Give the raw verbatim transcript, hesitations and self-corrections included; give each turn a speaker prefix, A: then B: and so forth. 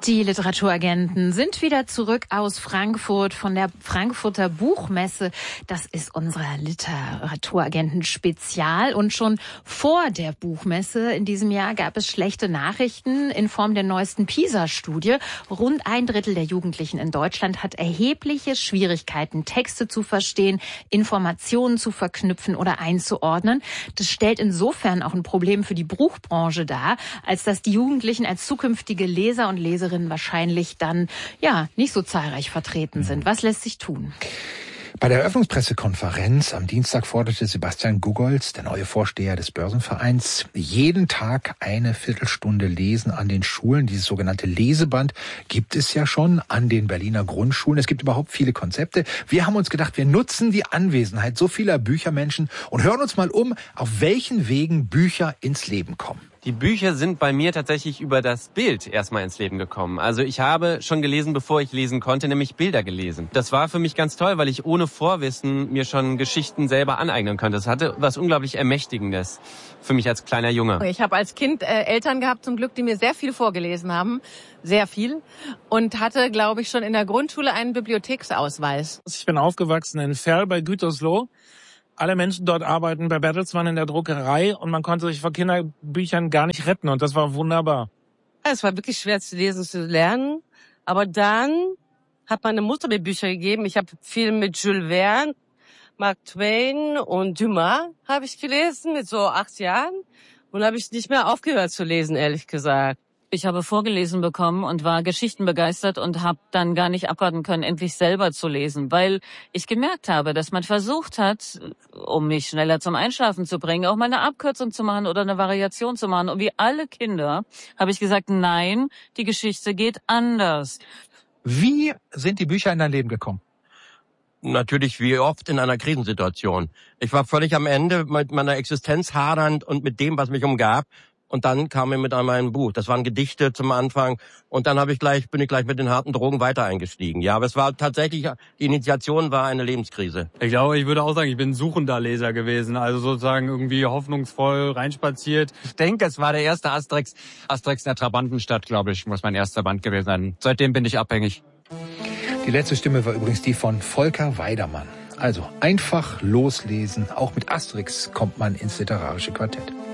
A: Die Literaturagenten sind wieder zurück aus Frankfurt von der Frankfurter Buchmesse. Das ist unser Literaturagenten-Spezial. Und schon vor der Buchmesse in diesem Jahr gab es schlechte Nachrichten in Form der neuesten PISA-Studie. Rund ein Drittel der Jugendlichen in Deutschland hat erhebliche Schwierigkeiten, Texte zu verstehen, Informationen zu verknüpfen oder einzuordnen. Das stellt insofern auch ein Problem für die Buchbranche dar, als dass die Jugendlichen als zukünftige Leser und Leserinnen wahrscheinlich dann ja nicht so zahlreich vertreten sind. Was lässt sich tun?
B: Bei der Eröffnungspressekonferenz am Dienstag forderte Sebastian Gugolz, der neue Vorsteher des Börsenvereins, jeden Tag eine Viertelstunde Lesen an den Schulen. Dieses sogenannte Leseband gibt es ja schon an den Berliner Grundschulen. Es gibt überhaupt viele Konzepte. Wir haben uns gedacht, wir nutzen die Anwesenheit so vieler Büchermenschen und hören uns mal um, auf welchen Wegen Bücher ins Leben kommen.
C: Die Bücher sind bei mir tatsächlich über das Bild erstmal ins Leben gekommen. Also ich habe schon gelesen, bevor ich lesen konnte, nämlich Bilder gelesen. Das war für mich ganz toll, weil ich ohne Vorwissen mir schon Geschichten selber aneignen konnte. Das hatte was unglaublich Ermächtigendes für mich als kleiner Junge.
D: Ich habe als Kind äh, Eltern gehabt, zum Glück, die mir sehr viel vorgelesen haben. Sehr viel. Und hatte, glaube ich, schon in der Grundschule einen Bibliotheksausweis.
E: Ich bin aufgewachsen in Verl bei Gütersloh. Alle Menschen dort arbeiten bei Bertelsmann in der Druckerei und man konnte sich vor Kinderbüchern gar nicht retten und das war wunderbar.
F: Es war wirklich schwer zu lesen, zu lernen, aber dann hat meine Mutter mir Bücher gegeben. Ich habe viel mit Jules Verne, Mark Twain und Dumas habe ich gelesen mit so acht Jahren und habe ich nicht mehr aufgehört zu lesen, ehrlich gesagt.
G: Ich habe vorgelesen bekommen und war geschichtenbegeistert und habe dann gar nicht abwarten können, endlich selber zu lesen, weil ich gemerkt habe, dass man versucht hat, um mich schneller zum Einschlafen zu bringen, auch mal eine Abkürzung zu machen oder eine Variation zu machen. Und wie alle Kinder habe ich gesagt, nein, die Geschichte geht anders.
B: Wie sind die Bücher in dein Leben gekommen?
H: Natürlich wie oft in einer Krisensituation. Ich war völlig am Ende mit meiner Existenz hadernd und mit dem, was mich umgab. Und dann kam er mit einem Buch. Das waren Gedichte zum Anfang. Und dann habe ich gleich, bin ich gleich mit den harten Drogen weiter eingestiegen. Ja, aber es war tatsächlich, die Initiation war eine Lebenskrise.
I: Ich glaube, ich würde auch sagen, ich bin ein suchender Leser gewesen. Also sozusagen irgendwie hoffnungsvoll reinspaziert.
J: Ich denke, es war der erste Asterix. Asterix in der Trabantenstadt, glaube ich, muss mein erster Band gewesen sein. Seitdem bin ich abhängig.
B: Die letzte Stimme war übrigens die von Volker Weidermann. Also einfach loslesen. Auch mit Asterix kommt man ins literarische Quartett.